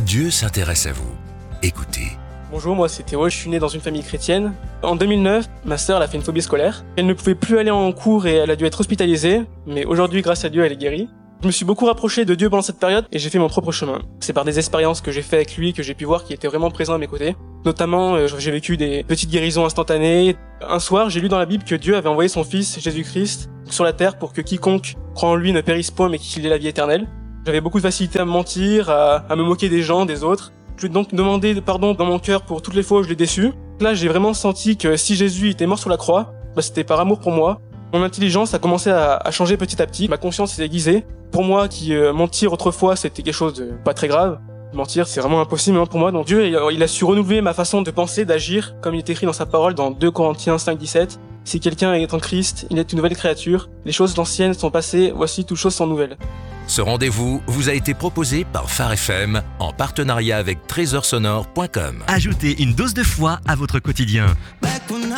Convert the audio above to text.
Dieu s'intéresse à vous. Écoutez. Bonjour, moi c'est Théo, je suis né dans une famille chrétienne. En 2009, ma sœur elle a fait une phobie scolaire. Elle ne pouvait plus aller en cours et elle a dû être hospitalisée, mais aujourd'hui, grâce à Dieu, elle est guérie. Je me suis beaucoup rapproché de Dieu pendant cette période et j'ai fait mon propre chemin. C'est par des expériences que j'ai fait avec lui que j'ai pu voir qu'il était vraiment présent à mes côtés. Notamment, j'ai vécu des petites guérisons instantanées. Un soir, j'ai lu dans la Bible que Dieu avait envoyé son fils, Jésus-Christ, sur la terre pour que quiconque croit en lui ne périsse point mais qu'il ait la vie éternelle. J'avais beaucoup de facilité à me mentir, à me moquer des gens, des autres. Je lui ai donc demandé pardon dans mon cœur pour toutes les fois où je l'ai déçu. Là, j'ai vraiment senti que si Jésus était mort sur la croix, c'était par amour pour moi. Mon intelligence a commencé à changer petit à petit. Ma conscience s'est aiguisée. Pour moi, qui mentir autrefois, c'était quelque chose de pas très grave. Mentir, c'est vraiment impossible pour moi. Donc Dieu, il a su renouveler ma façon de penser, d'agir, comme il est écrit dans sa parole dans 2 Corinthiens 5:17. Si quelqu'un est en Christ, il est une nouvelle créature. Les choses anciennes sont passées, voici toutes choses sont nouvelles. Ce rendez-vous vous a été proposé par Phare FM en partenariat avec trésorsonore.com. Ajoutez une dose de foi à votre quotidien.